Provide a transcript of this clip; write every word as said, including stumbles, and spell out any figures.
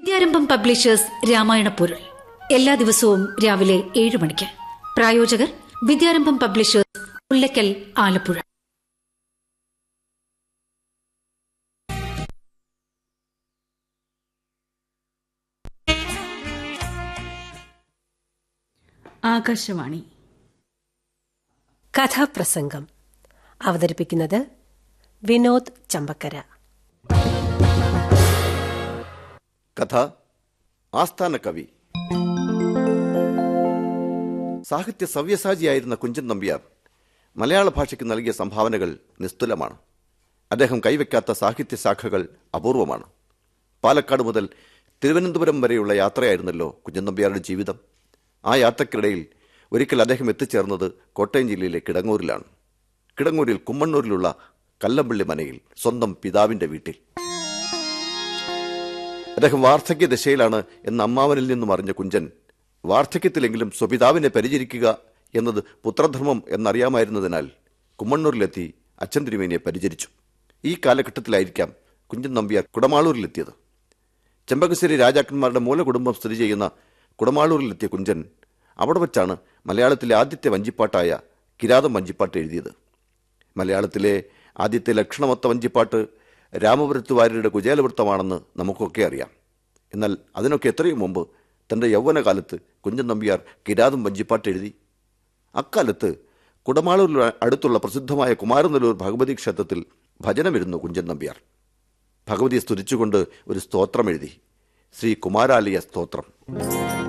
വിദ്യാരംഭം publishers Ramayana പൊരുൾ എല്ലാ ദിവസവും രാവിലെ ഏഴ് മണിക്ക്. പ്രായോജകർ വിദ്യാരംഭം പബ്ലിഷേഴ്സ്, മുല്ലക്കൽ, ആലപ്പുഴ. ആകാശവാണി. കഥാപ്രസംഗം അവതരിപ്പിക്കുന്നത് വിനോദ് ചമ്പക്കര. കഥ ആസ്ഥാന കവി. സാഹിത്യ സവ്യസാചിയായിരുന്ന കുഞ്ചൻ നമ്പ്യാർ മലയാള ഭാഷയ്ക്ക് നൽകിയ സംഭാവനകൾ നിസ്തുലമാണ്. അദ്ദേഹം കൈവയ്ക്കാത്ത സാഹിത്യ ശാഖകൾ അപൂർവമാണ്. പാലക്കാട് മുതൽ തിരുവനന്തപുരം വരെയുള്ള യാത്രയായിരുന്നല്ലോ കുഞ്ചൻ നമ്പ്യാരുടെ ജീവിതം. ആ യാത്രക്കിടയിൽ ഒരിക്കൽ അദ്ദേഹം എത്തിച്ചേർന്നത് കോട്ടയം ജില്ലയിലെ കിടങ്ങൂരിലാണ്. കിടങ്ങൂരിൽ കുമ്മണ്ണൂരിലുള്ള കല്ലമ്പള്ളി മനയിൽ സ്വന്തം പിതാവിന്റെ വീട്ടിൽ. അദ്ദേഹം വാർദ്ധക്യ ദശയിലാണ് എന്ന അമ്മാവനിൽ നിന്നും അറിഞ്ഞ കുഞ്ചൻ വാർദ്ധക്യത്തിലെങ്കിലും സ്വപിതാവിനെ പരിചരിക്കുക എന്നത് പുത്രധർമ്മം എന്നറിയാമായിരുന്നതിനാൽ കുമ്മണ്ണൂരിലെത്തി അച്ഛൻ തിരുമേനിയെ പരിചരിച്ചു. ഈ കാലഘട്ടത്തിലായിരിക്കാം കുഞ്ചൻ നമ്പ്യാർ കുടമാളൂരിലെത്തിയത്. ചെമ്പകശ്ശേരി രാജാക്കന്മാരുടെ മൂലകുടുംബം സ്ഥിതി ചെയ്യുന്ന കുടമാളൂരിലെത്തിയ കുഞ്ചൻ അവിടെ വച്ചാണ് മലയാളത്തിലെ ആദ്യത്തെ വഞ്ചിപ്പാട്ടായ കിരാതം വഞ്ചിപ്പാട്ട് എഴുതിയത്. മലയാളത്തിലെ ആദ്യത്തെ ലക്ഷണമൊത്ത വഞ്ചിപ്പാട്ട് രാമപുരത്ത് വാര്യരുടെ കുചേലവൃത്തമാണെന്ന് നമുക്കൊക്കെ അറിയാം. എന്നാൽ അതിനൊക്കെ എത്രയും മുമ്പ് തൻ്റെ യൗവനകാലത്ത് കുഞ്ചൻ നമ്പ്യാർ കിരാതം വഞ്ചിപ്പാട്ട് എഴുതി. അക്കാലത്ത് കുടമാളൂരിൽ അടുത്തുള്ള പ്രസിദ്ധമായ കുമാരനെല്ലൂർ ഭഗവതി ക്ഷേത്രത്തിൽ ഭജനമിരുന്നു കുഞ്ചൻ നമ്പ്യാർ. ഭഗവതിയെ സ്തുതിച്ചുകൊണ്ട് ഒരു സ്തോത്രം എഴുതി, ശ്രീ കുമാരാലയ സ്തോത്രം.